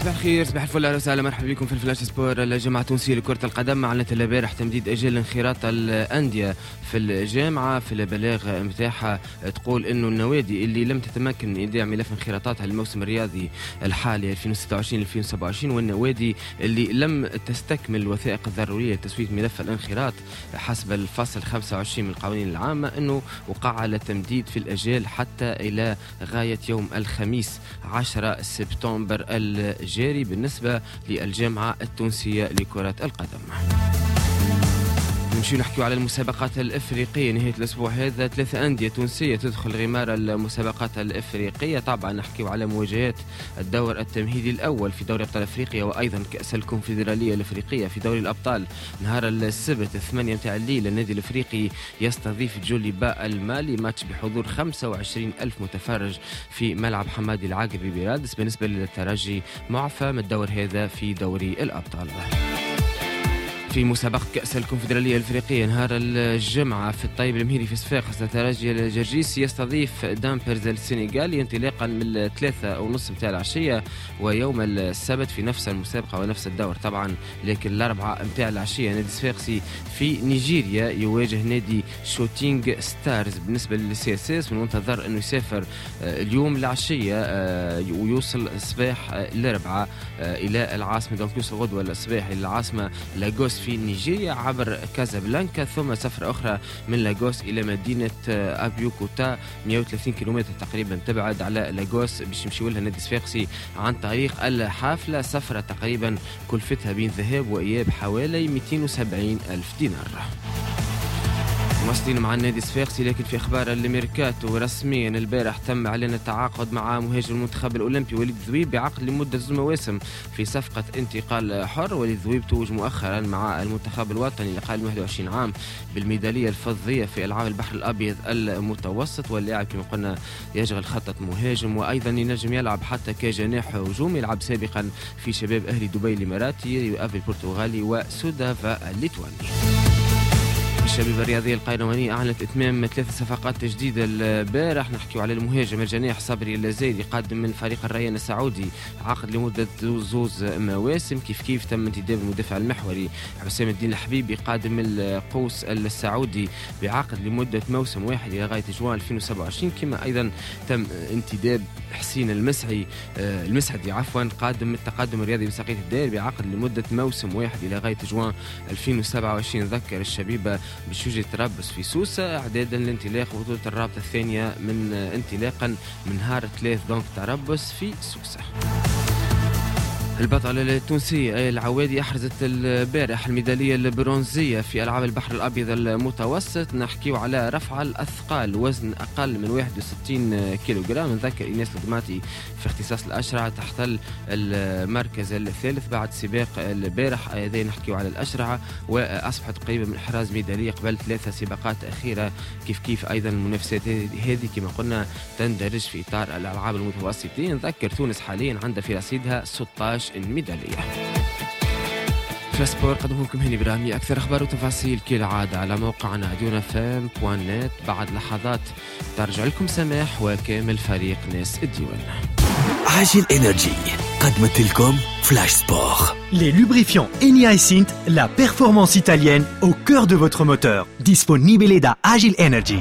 صباح الخير، صباح الفل، اهلا وسهلا، مرحبا بكم في الفلاش سبور. الجامعه التونسيه لكره القدم اعلنت البارح تمديد اجل انخراط الانديه في الجامعه. في البلاغ نتاعها تقول انه النوادي اللي لم تتمكن من ايداع ملف انخراطاتها للموسم الرياضي الحالي 2026-2027 والنوادي اللي لم تستكمل الوثائق الضروريه لتسويه ملف الانخراط حسب الفصل 25 من القوانين العامه، انه وقع على تمديد في الاجال حتى الى غايه يوم الخميس 10 سبتمبر الجاري بالنسبة للجامعة التونسية لكرة القدم. نمشي نحكيو على المسابقات الافريقيه. نهايه الاسبوع هذا 3 انديه تونسيه تدخل غمار المسابقات الافريقيه. طبعا نحكيو على مواجهات الدور التمهيدي الاول في دوري ابطال افريقيا وايضا كاس الكونفدراليه الافريقيه. في دوري الابطال نهار السبت 8 متاع الليل النادي الافريقي يستضيف جوليبا المالي، ماتش بحضور 25,000 متفرج في ملعب حمادي العقربي برادس. بالنسبه للترجي معفى من الدور هذا في دوري الابطال. في مسابقة كأس الكونفدرالية الأفريقية نهار الجمعة في الطيب المهيري في صفاقس الترجي الجرجيسي يستضيف دامبرز السنغالي انطلاقا من 3:30 متاع العشية، ويوم السبت في نفس المسابقة ونفس الدور طبعا لكن 4 متاع العشية نادي صفاقسي في نيجيريا يواجه نادي شوتينغ ستارز. بالنسبة للسياساس من المنتظر أنه يسافر اليوم العشية ويوصل الصباح الأربعاء إلى العاصمة، دونك يوصل غدوة الصباح إلى العاصمة لاغوس في نيجيريا عبر كازابلانكا، ثم سفر أخرى من لاغوس إلى مدينة أبيوكوتا 130 كيلومتر تقريبا تبعد على لاغوس باش يمشيوا لها نادي صفاقسي عن طريق الحافلة. سفرة تقريبا كلفتها بين ذهاب وإياب حوالي 270 ألف دينار. مواصلين مع النادي الصفاقسي لكن في اخبار الميركاتو رسميا البارح تم اعلان التعاقد مع مهاجم المنتخب الاولمبي وليد الذويب بعقد لمده 2 مواسم في صفقه انتقال حر. وليد الذويب توج مؤخرا مع المنتخب الوطني لقال 21 عام بالميداليه الفضيه في العاب البحر الابيض المتوسط، واللاعب كما قلنا يشغل خطه مهاجم وايضا ينجم يلعب حتى كجناح هجومي. يلعب سابقا في شباب اهلي دبي الاماراتي وافي البرتغالي وسودافا الليتواني. الشبيبة الرياضية القيروانية أعلنت إتمام 3 صفقات جديدة البارح. نحكيو على المهاجم الجناح صبري اللزيدي قادم من فريق الريان السعودي عقد لمدة 2 مواسم. كيف تم انتداب المدافع المحوري حسام الدين الحبيبي قادم من القوس السعودي بعقد لمدة موسم واحد إلى غاية جوان 2027. كما أيضا تم انتداب حسين المسعدي قادم من التقدم الرياضي بساقية الدائر بعقد لمدة موسم واحد إلى غاية جوان 2027. ذكر الشبيبة بشوجة تربص في سوسة اعدادا لانطلاق بطولة الرابطة الثانية من انطلاقا من نهار 3 دونك تربص في سوسة. البطلة التونسية آية العوادي أحرزت البارح الميدالية البرونزية في ألعاب البحر الأبيض المتوسط. نحكيو على رفع الأثقال وزن أقل من 61 كيلوغرام. نذكر إيناس الدماتي في اختصاص الأشرعة تحتل المركز الثالث بعد سباق البارح. هذا نحكيو على الأشرعة وأصبحت قريبة من إحراز ميدالية قبل 3 سباقات أخيرة. كيف أيضا المنافسات هذه كما قلنا تندرج في إطار الألعاب المتوسطين. نذكر تونس حاليا عندها في رصيدها 16 الميدالية. فلاسبور قدمه لكم هاني برامي. أكثر أخبار وتفاصيل كالعادة على موقعنا dionafm.net. بعد لحظات ترجع لكم سماح وكامل فريق ناس الديوان. عاجل إنرجي قدمت لكم فلاش سبور. Les lubrifiants Eni Hysint, la performance italienne au cœur de votre moteur. Disponibile da Agile Energy.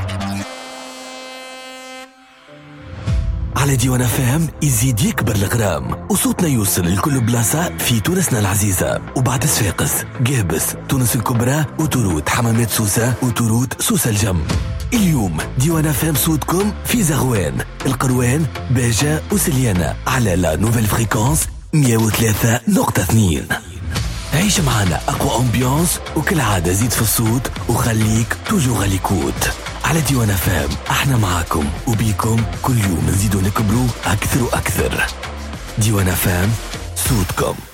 على ديوان فهم يزيد يكبر الغرام وصوتنا يوصل لكل بلاصة في تونسنا العزيزة وبعد صفاقس قابس تونس الكبرى وتروت حمامات سوسة وتروت سوسة الجم. اليوم ديوان فهم صوتكم في زغوان القروان باجة وسليانة على لا نوفيل فريكونس 103.2. عيش معنا أقوى أمبيانس وكل عادة زيد في الصوت وخليك توجو غاليكوت. على ديوان فام احنا معاكم وبيكم كل يوم نزيدو نكبروا أكثر وأكثر. ديوان فام صوتكم.